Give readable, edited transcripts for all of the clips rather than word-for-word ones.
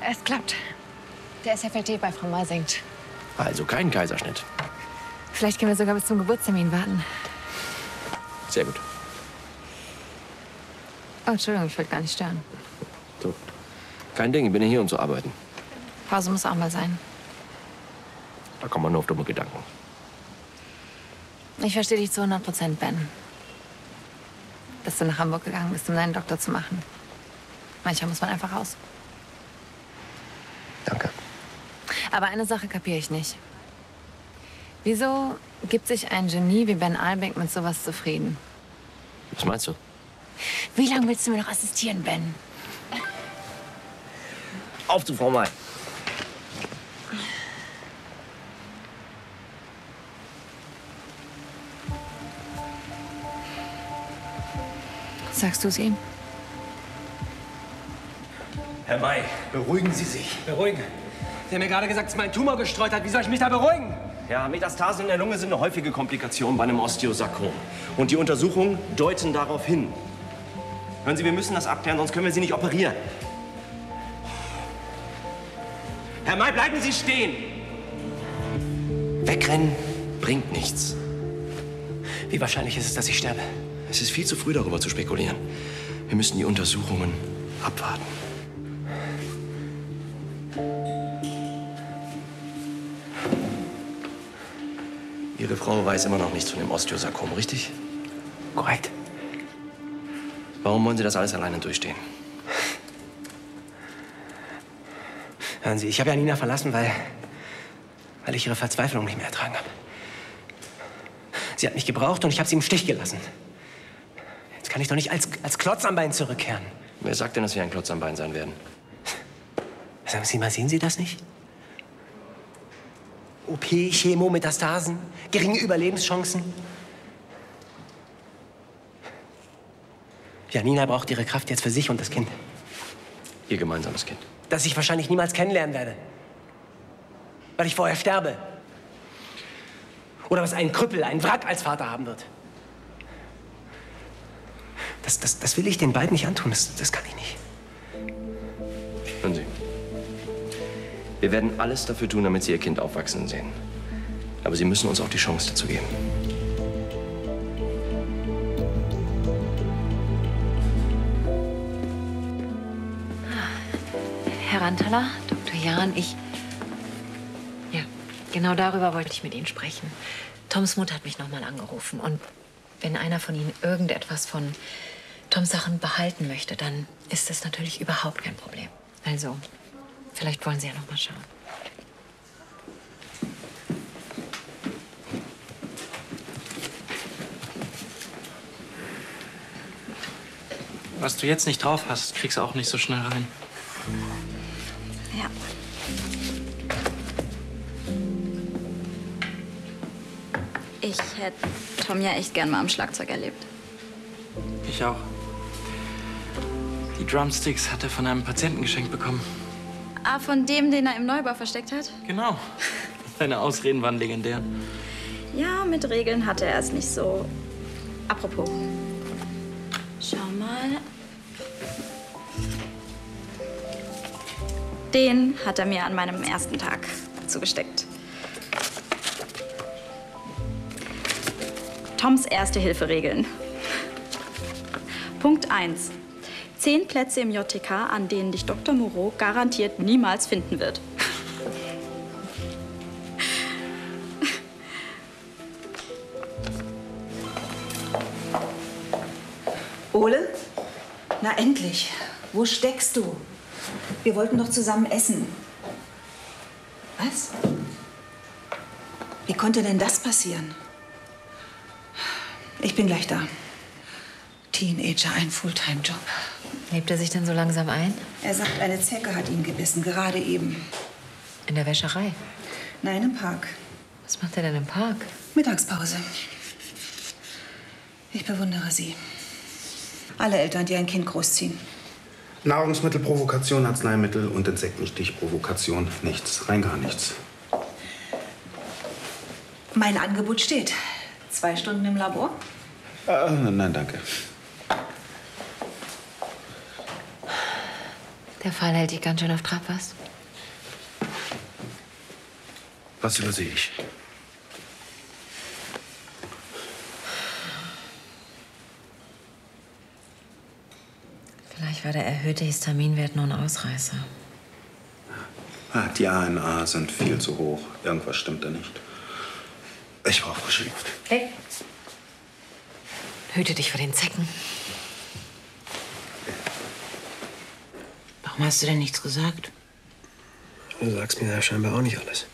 Es klappt. Der SFLT bei Frau May sinkt. Also kein Kaiserschnitt. Vielleicht können wir sogar bis zum Geburtstermin warten. Sehr gut. Oh, Entschuldigung, ich wollte gar nicht stören. So. Kein Ding, ich bin ja hier, um zu arbeiten. Pause muss auch mal sein. Da kommt man nur auf dumme Gedanken. Ich verstehe dich zu 100%, Ben. Dass du nach Hamburg gegangen bist, um deinen Doktor zu machen. Manchmal muss man einfach raus. Danke. Aber eine Sache kapiere ich nicht. Wieso gibt sich ein Genie wie Ben Albeck mit sowas zufrieden? Was meinst du? Wie lange willst du mir noch assistieren, Ben? Auf zu Frau May. Sagst du es ihm? Herr May, beruhigen Sie sich. Beruhigen? Sie haben mir gerade gesagt, dass mein Tumor gestreut hat. Wie soll ich mich da beruhigen? Ja, Metastasen in der Lunge sind eine häufige Komplikation bei einem Osteosarkom. Und die Untersuchungen deuten darauf hin. Hören Sie, wir müssen das abklären, sonst können wir Sie nicht operieren. Herr May, bleiben Sie stehen! Wegrennen bringt nichts. Wie wahrscheinlich ist es, dass ich sterbe? Es ist viel zu früh, darüber zu spekulieren. Wir müssen die Untersuchungen abwarten. Ihre Frau weiß immer noch nichts von dem Osteosarkom, richtig? Korrekt. Warum wollen Sie das alles alleine durchstehen? Hören Sie, ich habe Janina verlassen, weil ich ihre Verzweiflung nicht mehr ertragen habe. Sie hat mich gebraucht und ich habe sie im Stich gelassen. Jetzt kann ich doch nicht als Klotz am Bein zurückkehren. Wer sagt denn, dass wir ein Klotz am Bein sein werden? Sagen Sie mal, sehen Sie das nicht? OP, Chemo, Metastasen, geringe Überlebenschancen. Janina braucht ihre Kraft jetzt für sich und das Kind. Ihr gemeinsames Kind. Das ich wahrscheinlich niemals kennenlernen werde. Weil ich vorher sterbe. Oder was ein Krüppel, ein Wrack als Vater haben wird. Das will ich den beiden nicht antun. Das kann ich nicht. Hören Sie. Wir werden alles dafür tun, damit Sie Ihr Kind aufwachsen sehen. Aber Sie müssen uns auch die Chance dazu geben. Herr Rantala, Dr. Jahn, Ja, genau darüber wollte ich mit Ihnen sprechen. Toms Mutter hat mich noch mal angerufen. Und wenn einer von Ihnen irgendetwas von Toms Sachen behalten möchte, dann ist das natürlich überhaupt kein Problem. Also, vielleicht wollen Sie ja noch mal schauen. Was du jetzt nicht drauf hast, kriegst du auch nicht so schnell rein. Ja. Ich hätte Tom ja echt gern mal am Schlagzeug erlebt. Ich auch. Die Drumsticks hat er von einem Patienten geschenkt bekommen. Ah, von dem, den er im Neubau versteckt hat? Genau. Seine Ausreden waren legendär. Ja, mit Regeln hatte er es nicht so. Apropos. Schau mal. Den hat er mir an meinem ersten Tag zugesteckt. Toms Erste-Hilfe-Regeln. Punkt 1. 10 Plätze im JTK, an denen dich Dr. Moreau garantiert niemals finden wird. Ole? Na endlich. Wo steckst du? Wir wollten doch zusammen essen. Was? Wie konnte denn das passieren? Ich bin gleich da. Teenager, ein Fulltime-Job. Lebt er sich denn so langsam ein? Er sagt, eine Zecke hat ihn gebissen, gerade eben. In der Wäscherei? Nein, im Park. Was macht er denn im Park? Mittagspause. Ich bewundere Sie. Alle Eltern, die ein Kind großziehen. Nahrungsmittelprovokation, Arzneimittel und Insektenstichprovokation. Nichts, rein gar nichts. Mein Angebot steht. 2 Stunden im Labor? Nein, danke. Der Fall hält dich ganz schön auf Trab, was? Was übersehe ich? Vielleicht war der erhöhte Histaminwert nur ein Ausreißer. Die ANA sind viel zu hoch. Irgendwas stimmt da nicht. Ich brauche frische Luft. Hey. Hüte dich vor den Zecken. Warum hast du denn nichts gesagt? Du sagst mir ja scheinbar auch nicht alles.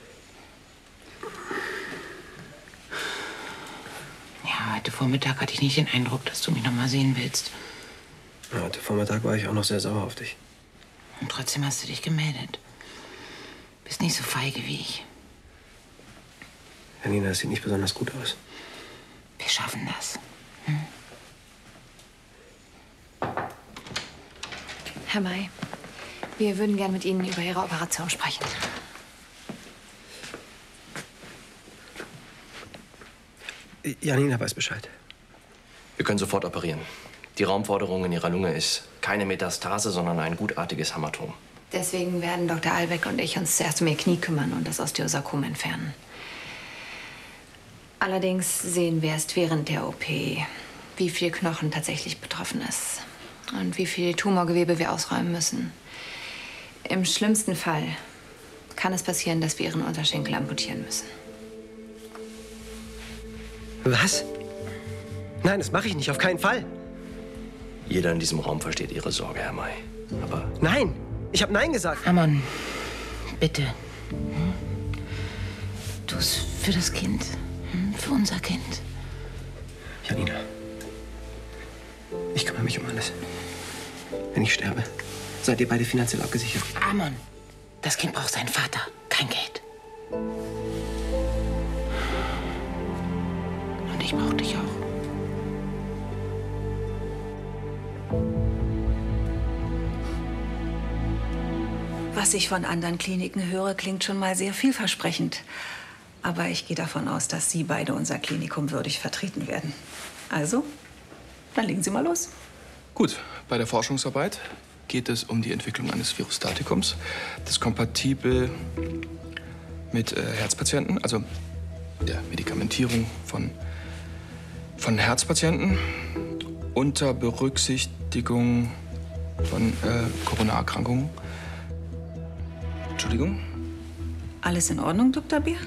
Ja, heute Vormittag hatte ich nicht den Eindruck, dass du mich noch mal sehen willst. Ja, heute Vormittag war ich auch noch sehr sauer auf dich. Und trotzdem hast du dich gemeldet. Bist nicht so feige wie ich. Janina, das sieht nicht besonders gut aus. Wir schaffen das. Herr May, wir würden gern mit Ihnen über Ihre Operation sprechen. Janina weiß Bescheid. Wir können sofort operieren. Die Raumforderung in Ihrer Lunge ist keine Metastase, sondern ein gutartiges Hämatom. Deswegen werden Dr. Albeck und ich uns zuerst um Ihr Knie kümmern und das Osteosarkom entfernen. Allerdings sehen wir erst während der OP, wie viel Knochen tatsächlich betroffen ist und wie viel Tumorgewebe wir ausräumen müssen. Im schlimmsten Fall kann es passieren, dass wir Ihren Unterschenkel amputieren müssen. Was? Nein, das mache ich nicht, auf keinen Fall. Jeder in diesem Raum versteht Ihre Sorge, Herr May. Aber Nein, ich habe Nein gesagt. Amon, bitte. Tu's für das Kind. Für unser Kind. Janina, ich kümmere mich um alles. Wenn ich sterbe, seid ihr beide finanziell abgesichert. Amon, das Kind braucht seinen Vater, kein Geld. Und ich brauche dich auch. Was ich von anderen Kliniken höre, klingt schon mal sehr vielversprechend. Aber ich gehe davon aus, dass Sie beide unser Klinikum würdig vertreten werden. Also, dann legen Sie mal los. Gut, bei der Forschungsarbeit geht es um die Entwicklung eines Virustatikums, das kompatibel mit Herzpatienten, also der Medikamentierung von Herzpatienten unter Berücksichtigung von Corona-Erkrankungen. Entschuldigung? Alles in Ordnung, Dr. Beer?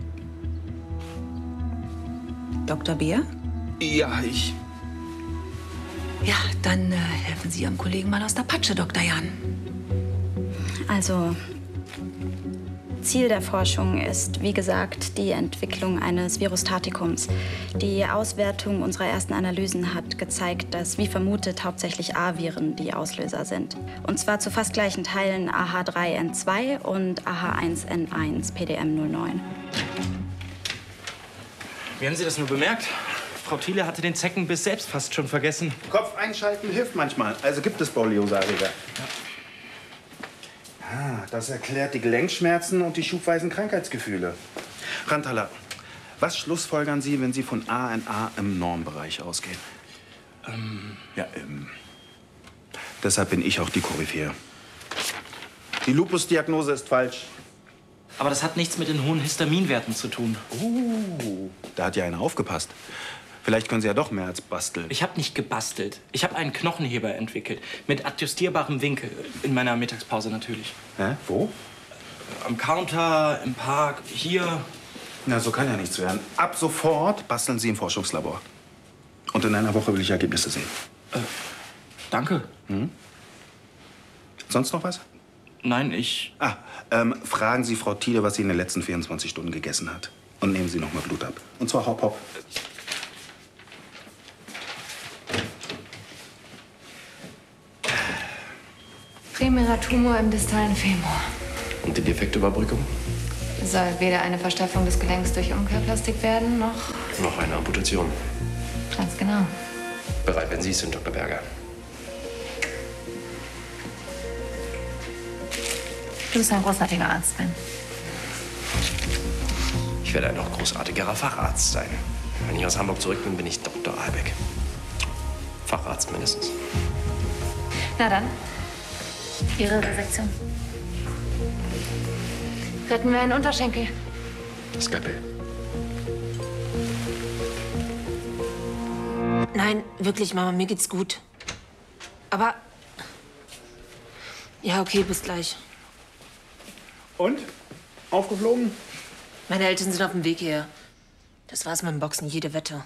Dr. Beer? Ja, ich... Ja, dann helfen Sie Ihrem Kollegen mal aus der Patsche, Dr. Jan. Also, Ziel der Forschung ist, wie gesagt, die Entwicklung eines Virustatikums. Die Auswertung unserer ersten Analysen hat gezeigt, dass, wie vermutet, hauptsächlich A-Viren die Auslöser sind. Und zwar zu fast gleichen Teilen AH3N2 und AH1N1 PDM09. Wie haben Sie das nur bemerkt? Frau Thiele hatte den Zeckenbiss selbst fast schon vergessen. Kopf einschalten hilft manchmal. Also gibt es Borreliose-Erreger. Ah, das erklärt die Gelenkschmerzen und die schubweisen Krankheitsgefühle. Rantala, was schlussfolgern Sie, wenn Sie von ANA im Normbereich ausgehen? Deshalb bin ich auch die Koryphäe. Die Lupus-Diagnose ist falsch. Aber das hat nichts mit den hohen Histaminwerten zu tun. Da hat ja einer aufgepasst. Vielleicht können Sie ja doch mehr als basteln. Ich habe nicht gebastelt. Ich habe einen Knochenheber entwickelt. Mit adjustierbarem Winkel. In meiner Mittagspause natürlich. Hä? Wo? Am Counter, im Park, hier. Na, so kann ja nichts werden. Ab sofort basteln Sie im Forschungslabor. Und in einer Woche will ich Ergebnisse sehen. Danke. Sonst noch was? Nein, ich... Fragen Sie Frau Thiele, was sie in den letzten 24 Stunden gegessen hat. Und nehmen Sie noch mal Blut ab. Und zwar hopp, hopp. Primärer Tumor im distalen Femur. Und die Defektüberbrückung? Soll weder eine Verstopfung des Gelenks durch Umkehrplastik werden, noch eine Amputation. Ganz genau. Bereit, wenn Sie es sind, Dr. Berger. Du bist ein großartiger Arzt, Ben. Ich werde ein noch großartigerer Facharzt sein. Wenn ich aus Hamburg zurück bin, bin ich Dr. Albeck. Facharzt mindestens. Na dann, Ihre Resektion. Retten wir einen Unterschenkel. Skalpell. Nein, wirklich, Mama, mir geht's gut. Aber... Ja, okay, bis gleich. Und? Aufgeflogen? Meine Eltern sind auf dem Weg hierher. Das war's mit dem Boxen, jede Wette.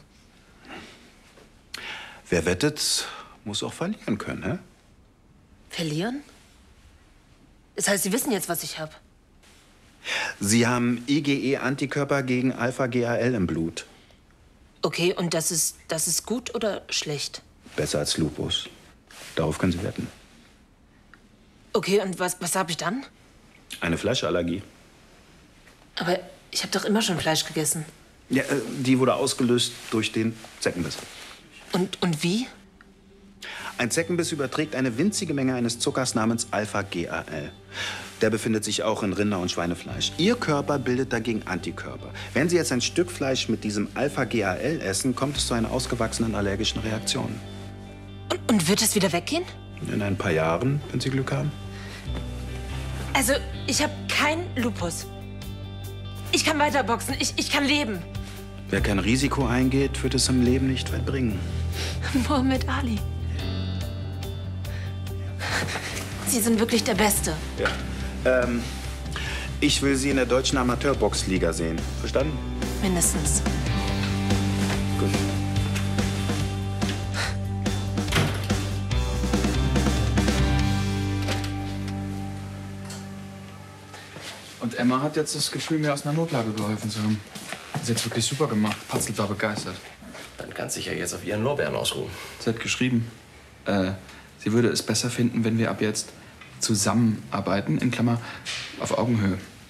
Wer wettet, muss auch verlieren können, hä? Verlieren? Das heißt, Sie wissen jetzt, was ich habe. Sie haben IgE-Antikörper gegen Alpha-GAL im Blut. Okay, und das ist gut oder schlecht? Besser als Lupus. Darauf können Sie wetten. Okay, und was habe ich dann? Eine Fleischallergie. Aber ich habe doch immer schon Fleisch gegessen. Ja, die wurde ausgelöst durch den Zeckenbiss. Und wie? Ein Zeckenbiss überträgt eine winzige Menge eines Zuckers namens Alpha-GAL. Der befindet sich auch in Rinder- und Schweinefleisch. Ihr Körper bildet dagegen Antikörper. Wenn Sie jetzt ein Stück Fleisch mit diesem Alpha-GAL essen, kommt es zu einer ausgewachsenen allergischen Reaktion. Und wird es wieder weggehen? In ein paar Jahren, wenn Sie Glück haben. Also, ich habe kein Lupus. Ich kann weiter boxen. Ich kann leben. Wer kein Risiko eingeht, wird es im Leben nicht weit bringen. Muhammad Ali. Sie sind wirklich der Beste. Ja. Ich will Sie in der deutschen Amateurboxliga sehen. Verstanden? Mindestens. Gut. Und Emma hat jetzt das Gefühl, mir aus einer Notlage geholfen zu haben. Sie hat's wirklich super gemacht. Patzelt war begeistert. Dann kannst du dich ja jetzt auf ihren Lorbeeren ausruhen. Sie hat geschrieben, sie würde es besser finden, wenn wir ab jetzt zusammenarbeiten, in Klammer, auf Augenhöhe.